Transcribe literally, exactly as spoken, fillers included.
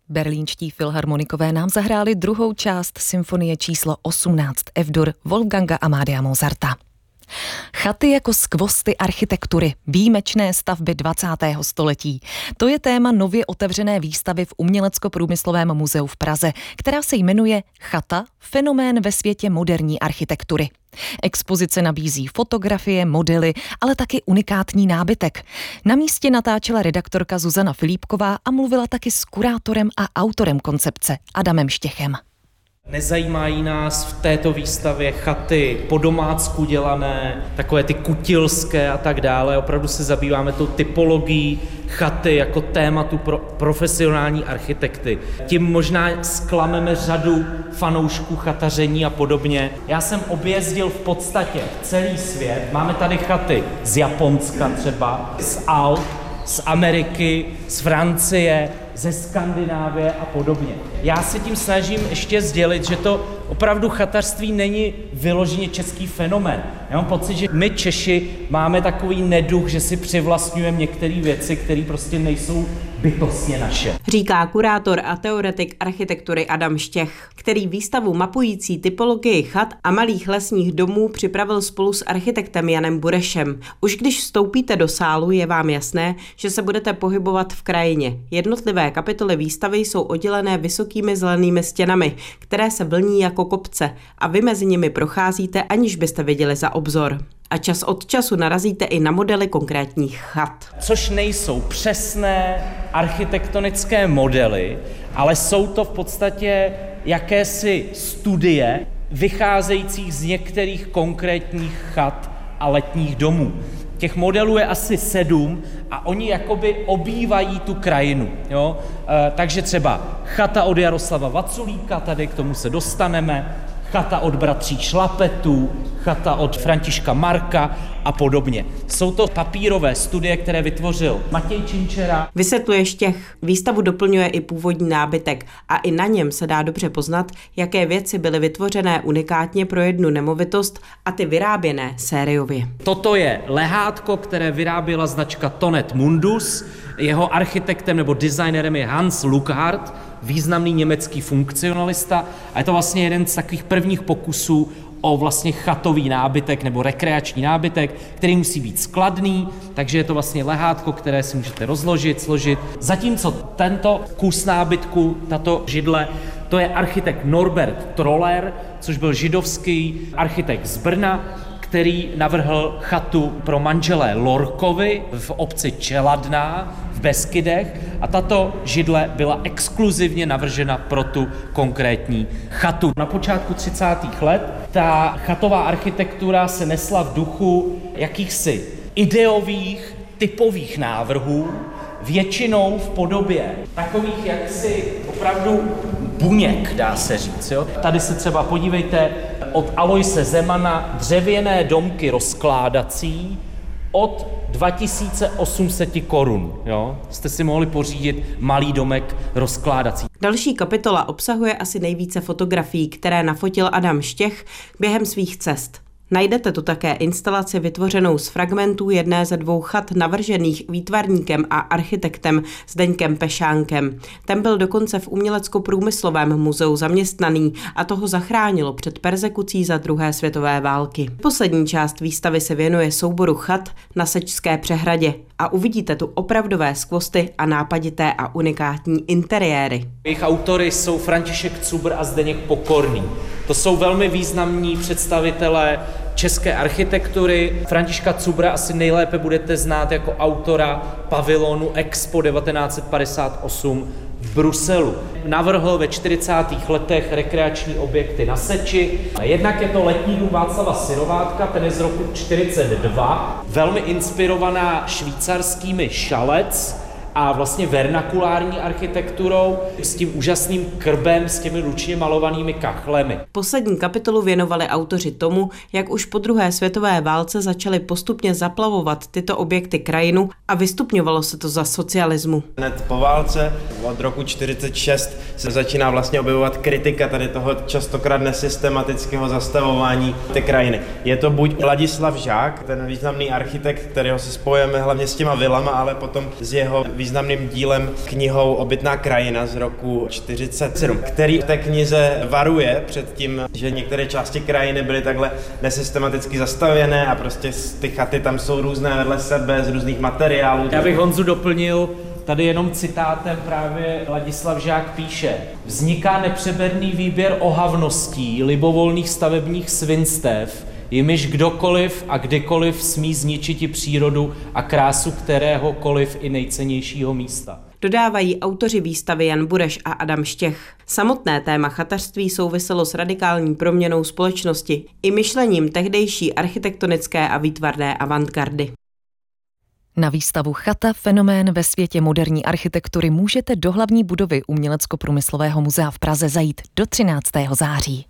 Berlínští filharmonikové nám zahráli druhou část symfonie číslo osmnáct F-dur Wolfganga Amadea Mozarta. Chaty jako skvosty architektury, výjimečné stavby dvacátého století. To je téma nově otevřené výstavy v Umělecko-průmyslovém muzeu v Praze, která se jmenuje Chata – fenomén ve světě moderní architektury. Expozice nabízí fotografie, modely, ale taky unikátní nábytek. Na místě natáčela redaktorka Zuzana Filipková a mluvila taky s kurátorem a autorem koncepce Adamem Štěchem. Nezajímají nás v této výstavě chaty po domácku dělané, takové ty kutilské a tak dále. Opravdu se zabýváme tou typologií chaty jako tématu pro profesionální architekty. Tím možná zklameme řadu fanoušků chataření a podobně. Já jsem objezdil v podstatě celý svět. Máme tady chaty z Japonska třeba, z Alp, z Ameriky, z Francie, ze Skandinávie a podobně. Já se tím snažím ještě sdělit, že to opravdu chatařství není vyloženě český fenomén. Já mám pocit, že my Češi máme takový neduch, že si přivlastňujeme některé věci, které prostě nejsou bytostně naše. Říká kurátor a teoretik architektury Adam Štěch, který výstavu mapující typologii chat a malých lesních domů připravil spolu s architektem Janem Burešem. Už když vstoupíte do sálu, je vám jasné, že se budete pohybovat v krajině. Jednotlivé kapitoly výstavy jsou oddělené vysokými zelenými stěnami, které se vlní jako kopce a vy mezi nimi procházíte, aniž byste viděli za obzor. A čas od času narazíte i na modely konkrétních chat. Což nejsou přesné architektonické modely, ale jsou to v podstatě jakési studie vycházejících z některých konkrétních chat a letních domů. Těch modelů je asi sedm a oni jakoby obývají tu krajinu. Jo? E, takže třeba chata od Jaroslava Vaculíka, tady k tomu se dostaneme, chata od bratří Šlapetů, chata od Františka Marka a podobně. Jsou to papírové studie, které vytvořil Matěj Činčera. Vysvětluje Štěch. Výstavu doplňuje i původní nábytek a i na něm se dá dobře poznat, jaké věci byly vytvořené unikátně pro jednu nemovitost a ty vyráběné sériově. Toto je lehátko, které vyráběla značka Tonet Mundus. Jeho architektem nebo designerem je Hans Lukhardt, významný německý funkcionalista. A je to vlastně jeden z takových prvních pokusů o vlastně chatový nábytek nebo rekreační nábytek, který musí být skladný, takže je to vlastně lehátko, které si můžete rozložit, složit. Zatímco tento kus nábytku, tato židle, to je architekt Norbert Troller, což byl židovský architekt z Brna, který navrhl chatu pro manželé Lorkovi v obci Čeladná v Beskydech a tato židle byla exkluzivně navržena pro tu konkrétní chatu. Na počátku třicátých let ta chatová architektura se nesla v duchu jakýchsi ideových, typových návrhů, většinou v podobě takových jaksi opravdu buněk, dá se říct. Jo? Tady se třeba podívejte od Aloise Zemana dřevěné domky rozkládací od dva tisíce osm set korun. Jo? Jste si mohli pořídit malý domek rozkládací. Další kapitola obsahuje asi nejvíce fotografií, které nafotil Adam Štěch během svých cest. Najdete tu také instalaci vytvořenou z fragmentů jedné ze dvou chat navržených výtvarníkem a architektem Zdeňkem Pešánkem. Ten byl dokonce v Umělecko-průmyslovém muzeu zaměstnaný a toho zachránilo před perzekucí za druhé světové války. Poslední část výstavy se věnuje souboru chat na Sečské přehradě a uvidíte tu opravdové skvosty a nápadité a unikátní interiéry. Jejich autory jsou František Cubr a Zdeněk Pokorný. To jsou velmi významní představitelé české architektury. Františka Cubra asi nejlépe budete znát jako autora pavilonu Expo devatenáct set padesát osm v Bruselu. Navrhl ve čtyřicátých letech rekreační objekty na Seči. Jednak je to letní dům Václava Syrovátka, ten je z roku čtyřicet dva, velmi inspirovaná švýcarskými šalec a vlastně vernakulární architekturou s tím úžasným krbem, s těmi ručně malovanými kachlemi. Poslední kapitolu věnovali autoři tomu, jak už po druhé světové válce začaly postupně zaplavovat tyto objekty krajinu a vystupňovalo se to za socialismu. Hned po válce od roku čtyřicet šest se začíná vlastně objevovat kritika tady toho častokrát nesystematického zastavování té krajiny. Je to buď Ladislav Žák, ten významný architekt, kterého se spojujeme hlavně s těma vilama, ale potom z jeho významný významným dílem knihou Obytná krajina z roku čtyřicet sedm, který v té knize varuje před tím, že některé části krajiny byly takhle nesystematicky zastavěné a prostě ty chaty tam jsou různé vedle sebe z různých materiálů. Já bych Honzu doplnil, tady jenom citátem právě Ladislav Žák píše: vzniká nepřeberný výběr ohavností, libovolných stavebních svinstev, jimiž kdokoliv a kdykoliv smí zničiti přírodu a krásu kteréhokoliv i nejcennějšího místa. Dodávají autoři výstavy Jan Bureš a Adam Štěch. Samotné téma chatařství souviselo s radikální proměnou společnosti i myšlením tehdejší architektonické a výtvarné avantgardy. Na výstavu Chata, fenomén ve světě moderní architektury můžete do hlavní budovy Umělecko-průmyslového muzea v Praze zajít do třináctého září.